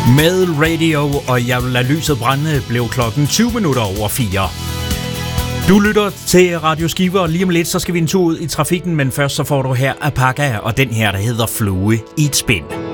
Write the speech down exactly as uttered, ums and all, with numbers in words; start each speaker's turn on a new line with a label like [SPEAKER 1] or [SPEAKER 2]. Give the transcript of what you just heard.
[SPEAKER 1] Med Radio og Jeg vil lade lyset brænde blev klokken tyve minutter over fire. Du lytter til Radio Skive, og lige om lidt så skal vi en tur ud i trafikken, men først så får du her Alpaca og den her, der hedder Flue i et spind.